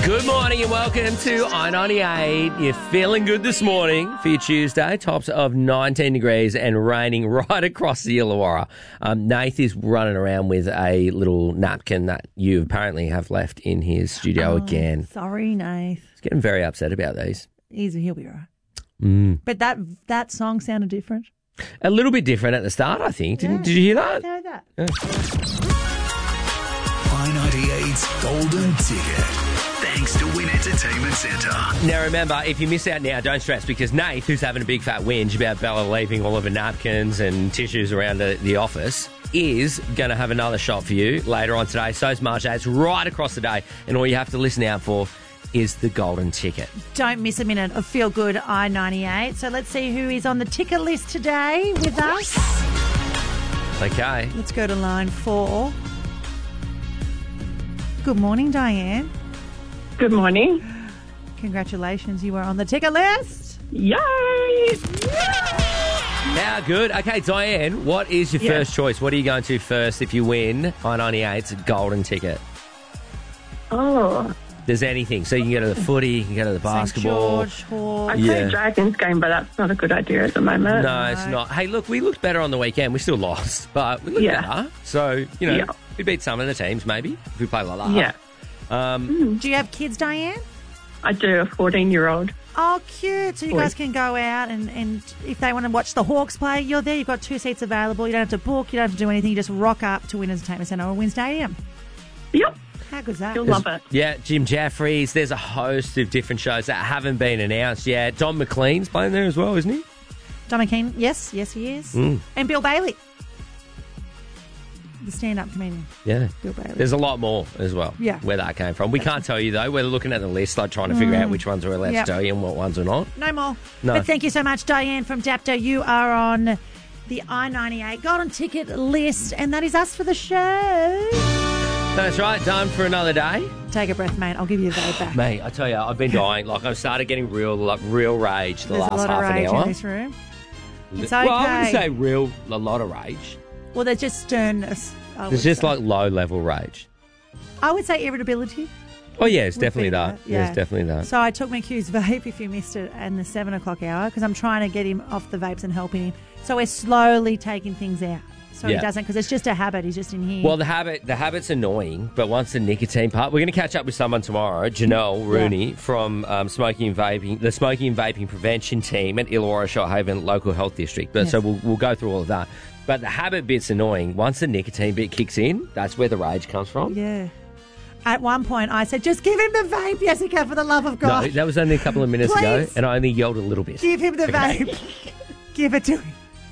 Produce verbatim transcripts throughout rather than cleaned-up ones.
Good morning and welcome to I ninety-eight. You're feeling good this morning for your Tuesday. Tops of nineteen degrees and raining right across the Illawarra. Um, Nath is running around with a little napkin that you apparently have left in his studio oh, again. Sorry, Nath. He's getting very upset about these. Easy, he'll be right. Mm. But that that song sounded different. A little bit different at the start, I think. Didn't, Yeah. Did you hear that? I know that. Yeah. I ninety-eight's Golden Ticket. Thanks to Win Entertainment Centre. Now, remember, if you miss out now, don't stress, because Nath, who's having a big fat whinge about Bella leaving all of her napkins and tissues around the, the office, is going to have another shot for you later on today. So's Marsha. It's right across the day, and all you have to listen out for is the Golden Ticket. Don't miss a minute of Feel Good I ninety-eight. So let's see who is on the ticket list today with us. Okay. Let's go to line four. Good morning, Diane. Good morning. Congratulations, you are on the ticket list. Yay! Now, good. Okay, Diane, what is your Yes. first choice? What are you going to first if you win I ninety-eight's Golden Ticket? Oh, There's anything. So you can go to the footy, you can go to the basketball. Saint George, Hawke. I Yeah. played Dragons game, but that's not a good idea at the moment. No, it's not. Hey, look, we looked better on the weekend. We still lost, but we looked Yeah. better. So, you know, Yeah. we beat some of the teams maybe if we play like that. Yeah, Um, Do you have kids, Diane? I do, a fourteen-year-old. Oh, cute. So you Boy. guys can go out and, and if they want to watch the Hawks play, you're there. You've got two seats available. You don't have to book. You don't have to do anything. You just rock up to Win Entertainment Centre or Win Stadium. Yep, How good's that? you'll love it. yeah, Jim Jeffries. There's a host of different shows that haven't been announced yet. Don McLean's playing there as well, isn't he? Don McKean, yes, yes he is. Mm. And Bill Bailey, the stand-up comedian. Yeah. Bill Bailey. There's a lot more as well. Yeah. Where that came from. We can't tell you though. We're looking at the list, like trying to figure out which ones we're allowed Yep. to tell you and what ones are not. No more. No. But thank you so much, Diane from Dapto. You are on the I ninety-eight Golden Ticket list, and that is us for the show. That's right. Done for another day. Take a breath, mate. I'll give you the vote back. Mate, I tell you, I've been dying. Like I've started getting real, like real rage the There's last a lot half of rage an hour. in this room. It's Well, I wouldn't okay. say real, a lot of rage. Well, there's just sternness. I It's would just say. like low level rage. I would say irritability. Oh yeah, it's would definitely be that. Yeah. Yeah, it's definitely that. So I took McHugh's vape, if you missed it, in the seven o'clock hour because I'm trying to get him off the vapes and helping him. So we're slowly taking things out. So Yeah. he doesn't, because it's just a habit. He's just in here. Well, the habit, the habit's annoying, but once the nicotine part, we're going to catch up with someone tomorrow, Janelle Rooney from um, Smoking and Vaping, the Smoking and Vaping Prevention Team at Illawarra Shoalhaven Local Health District. But Yes. so we'll, we'll go through all of that. But the habit bit's annoying. Once the nicotine bit kicks in, that's where the rage comes from. Yeah. At one point, I said, just give him the vape, Jessica, for the love of No, God. that was only a couple of minutes ago, Please. and I only yelled a little bit. Give him the Okay. vape. Give it to him.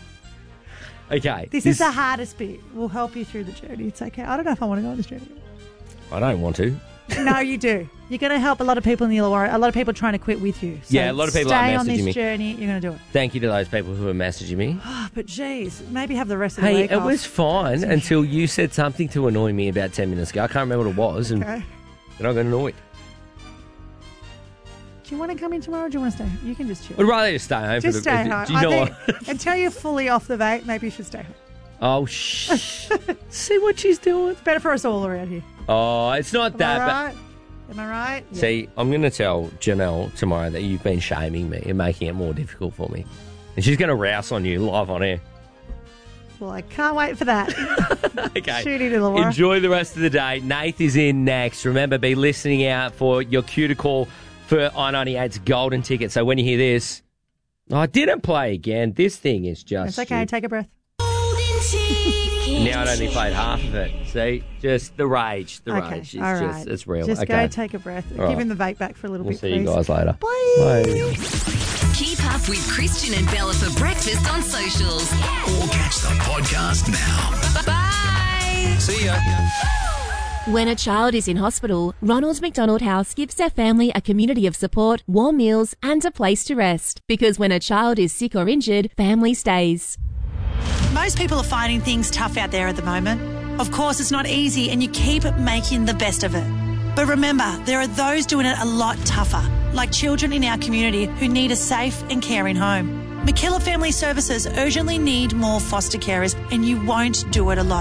Okay. This, is the hardest bit. We'll help you through the journey. It's okay. I don't know if I want to go on this journey. I don't want to. No, you do. You're going to help a lot of people in the Illawarra. A lot of people trying to quit with you. So Yeah, a lot of people are stay on messaging this me. journey. You're going to do it. Thank you to those people who are messaging me. Oh, but geez, maybe have the rest of the Hey, week it off. was fine until you said something to annoy me about ten minutes ago. I can't remember what it was, and Okay. then I got annoyed. Do you want to come in tomorrow or do you want to stay? You can just chill. I'd rather just stay home. Just for the, stay home. Do you I know think what? until you're fully off the vape, maybe you should stay home. Oh, shh. See what she's doing? Better for us all around here. Oh, it's not Am that I bad. right? Am I right? Yeah. See, I'm going to tell Janelle tomorrow that you've been shaming me and making it more difficult for me. And she's going to rouse on you live on air. Well, I can't wait for that. Okay. Shooty to the wire. Enjoy the rest of the day. Nath is in next. Remember, be listening out for your cue to call for I ninety-eight's Golden Ticket. So when you hear this, oh, I didn't play again. This thing is just... It's okay. Take a breath. Now I only played half of it. See? Just the rage. The Okay. rage. It's all just, right. it's real. Just okay. go take a breath. All Give right. him the vape back for a little We'll bit, see please. you guys later. Bye. Bye. Keep up with Christian and Bella for breakfast on socials. Or catch the podcast now. Bye. See ya. When a child is in hospital, Ronald McDonald House gives their family a community of support, warm meals, and a place to rest. Because when a child is sick or injured, family stays. Most people are finding things tough out there at the moment. Of course, it's not easy and you keep making the best of it. But remember, there are those doing it a lot tougher, like children in our community who need a safe and caring home. McKellar Family Services urgently need more foster carers and you won't do it alone.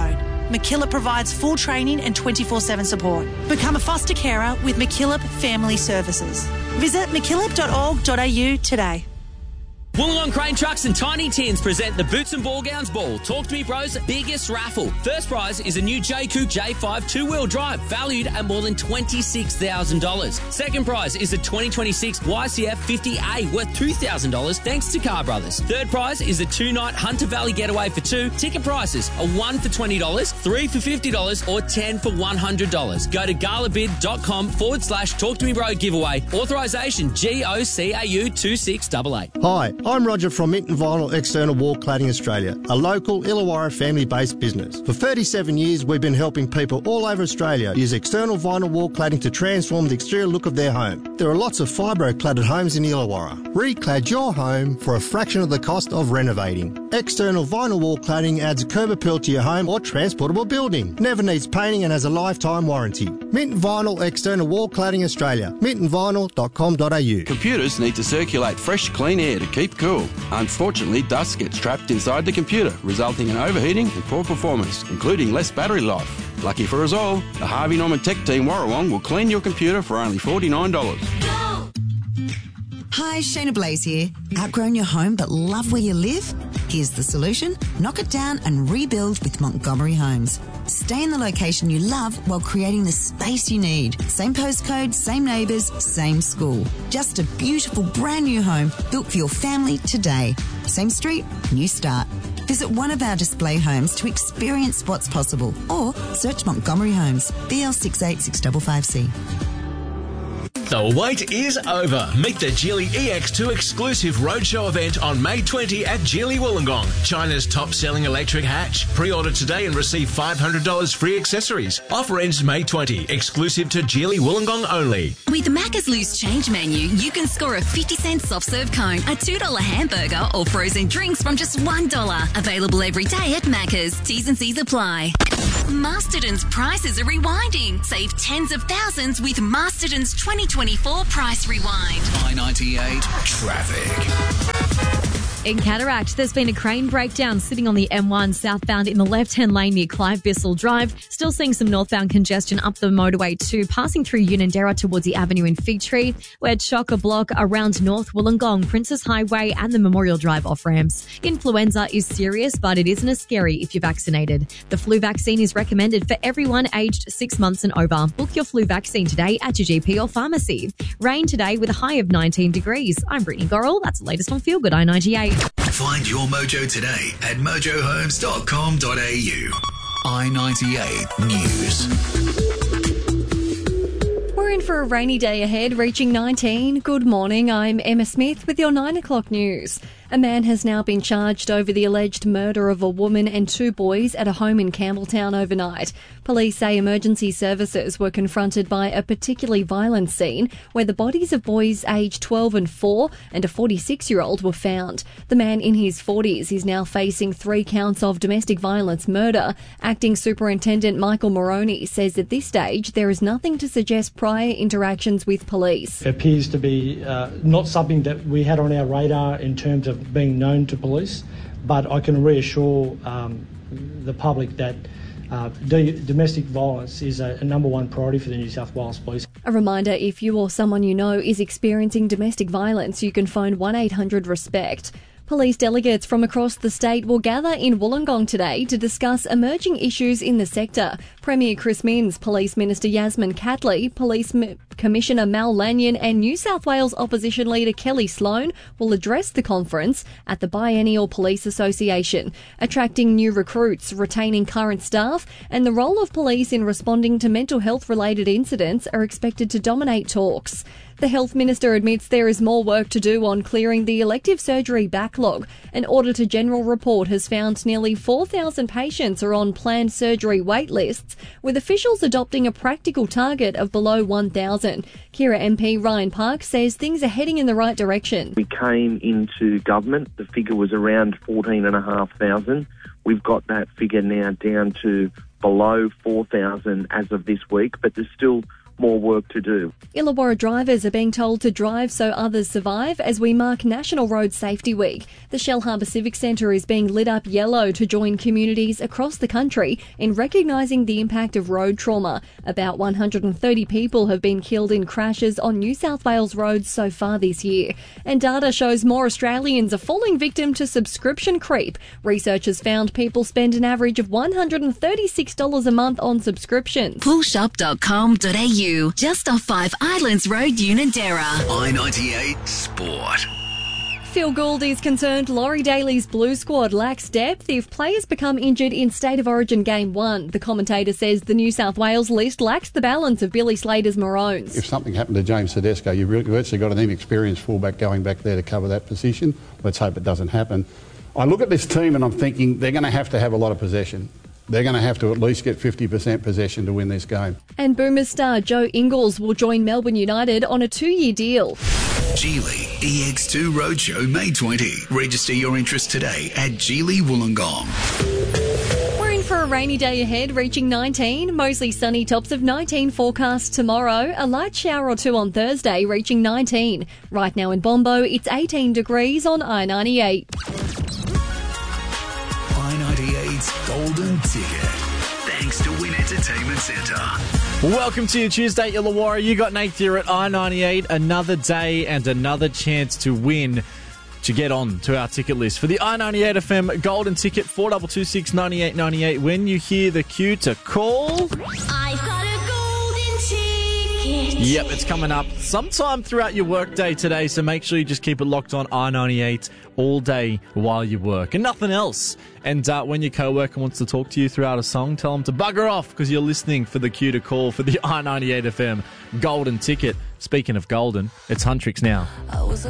McKillop provides full training and twenty-four seven support. Become a foster carer with McKillop Family Services. Visit mckillop dot org dot a u today. Wollongong Crane Trucks and Tiny Tins present the Boots and Ball Gowns Ball. Talk to me, bros. Biggest raffle. First prize is a new J Coupe J five two-wheel drive, valued at more than twenty-six thousand dollars. Second prize is a twenty twenty-six Y C F fifty A worth two thousand dollars, thanks to Car Brothers. Third prize is a two-night Hunter Valley getaway for two. Ticket prices are one for twenty dollars, three for fifty dollars, or ten for one hundred dollars. Go to galabid.com forward slash Talk to Me Bro giveaway. Authorisation G O C A U two six eight eight. Hi, I'm Roger from Minton Vinyl External Wall Cladding Australia, a local Illawarra family-based business. For thirty-seven years, we've been helping people all over Australia use external vinyl wall cladding to transform the exterior look of their home. There are lots of fibro-cladded homes in Illawarra. Reclad your home for a fraction of the cost of renovating. External vinyl wall cladding adds curb appeal to your home or transportable building. Never needs painting and has a lifetime warranty. Minton Vinyl External Wall Cladding Australia. minton vinyl dot com dot a u. Computers need to circulate fresh, clean air to keep cool. Unfortunately, dust gets trapped inside the computer, resulting in overheating and poor performance, including less battery life. Lucky for us all, the Harvey Norman Tech Team Warrawong will clean your computer for only forty-nine dollars. Hi, Shayna Blaze here. Outgrown your home but love where you live? Here's the solution. Knock it down and rebuild with Montgomery Homes. Stay in the location you love while creating the space you need. Same postcode, same neighbours, same school. Just a beautiful brand new home built for your family today. Same street, new start. Visit one of our display homes to experience what's possible, or search Montgomery Homes, B L six eight six five five C. The wait is over. Meet the Geely E X two exclusive roadshow event on May twentieth at Geely Wollongong, China's top-selling electric hatch. Pre-order today and receive five hundred dollars free accessories. Offer ends May twentieth, exclusive to Geely Wollongong only. With Macca's Loose Change menu, you can score a fifty cent soft-serve cone, a two dollar hamburger, or frozen drinks from just one dollar. Available every day at Macca's. T's and C's apply. Masterton's prices are rewinding. Save tens of thousands with Masterton's twenty twenty-four Price Rewind. I ninety-eight Traffic. In Cataract, there's been a crane breakdown sitting on the M one southbound in the left-hand lane near Clive Bissell Drive. Still seeing some northbound congestion up the motorway too, passing through Unanderra towards the avenue in Fig Tree. We're chock-a-block around North Wollongong, Princess Highway and the Memorial Drive off-ramps. Influenza is serious, but it isn't as scary if you're vaccinated. The flu vaccine is recommended for everyone aged six months and over. Book your flu vaccine today at your G P or pharmacy. Rain today with a high of nineteen degrees. I'm Brittany Gorrell. That's the latest on Feel Good I ninety-eight. Find your mojo today at mojo homes dot com dot a u. I ninety-eight News. We're in for a rainy day ahead, reaching nineteen. Good morning, I'm Emma Smith with your nine o'clock news. A man has now been charged over the alleged murder of a woman and two boys at a home in Campbelltown overnight. Police say emergency services were confronted by a particularly violent scene where the bodies of boys aged twelve and four and a forty-six-year-old were found. The man in his forties is now facing three counts of domestic violence murder. Acting Superintendent Michael Moroney says at this stage there is nothing to suggest prior interactions with police. It appears to be uh, not something that we had on our radar in terms of being known to police, but I can reassure um, the public that uh, d- domestic violence is a, a number one priority for the New South Wales Police. A reminder, if you or someone you know is experiencing domestic violence, you can phone one eight hundred RESPECT. Police delegates from across the state will gather in Wollongong today to discuss emerging issues in the sector. Premier Chris Minns, Police Minister Yasmin Catley, Police M- Commissioner Mal Lanyon and New South Wales Opposition Leader Kelly Sloan will address the conference at the Biennial Police Association. Attracting new recruits, retaining current staff and the role of police in responding to mental health related incidents are expected to dominate talks. The Health Minister admits there is more work to do on clearing the elective surgery backlog. An Auditor General report has found nearly four thousand patients are on planned surgery wait lists, with officials adopting a practical target of below one thousand. Kira M P Ryan Park says things are heading in the right direction. We came into government, the figure was around fourteen thousand five hundred. We've got that figure now down to below four thousand as of this week, but there's still more work to do. Illawarra drivers are being told to drive so others survive as we mark National Road Safety Week. The Shell Harbour Civic Centre is being lit up yellow to join communities across the country in recognising the impact of road trauma. About one hundred thirty people have been killed in crashes on New South Wales roads so far this year. And data shows more Australians are falling victim to subscription creep. Researchers found people spend an average of one hundred thirty-six dollars a month on subscriptions. pull shop dot com dot a u, just off Five Islands Road, Unanderra. I ninety-eight Sport. Phil Gould is concerned Laurie Daly's Blue squad lacks depth if players become injured in State of Origin Game one. The commentator says the New South Wales list lacks the balance of Billy Slater's Maroons. If something happened to James Tedesco, you've virtually got an inexperienced fullback going back there to cover that position. Let's hope it doesn't happen. I look at this team and I'm thinking they're going to have to have a lot of possession. They're going to have to at least get fifty percent possession to win this game. And Boomers star Joe Ingles will join Melbourne United on a two-year deal. Geely E X two Roadshow May twentieth. Register your interest today at Geely Wollongong. We're in for a rainy day ahead, reaching nineteen. Mostly sunny, tops of nineteen forecast tomorrow. A light shower or two on Thursday, reaching nineteen. Right now in Bombo, it's eighteen degrees on I ninety-eight. I ninety-eight's Golden Ticket. Thanks to Win Entertainment Centre. Welcome to your Tuesday, Illawarra. You got Nate here at I ninety-eight. Another day and another chance to win to get on to our ticket list for the I ninety-eight F M Golden Ticket. Four two two six nine eight nine eight. When you hear the cue to call, I've got a golden ticket. Yep, it's coming up sometime throughout your workday today, so make sure you just keep it locked on I ninety-eight all day while you work and nothing else. And uh, when your co-worker wants to talk to you throughout a song, tell them to bugger off because you're listening for the cue to call for the I ninety-eight F M Golden Ticket. Speaking of golden, it's Huntrix now. I was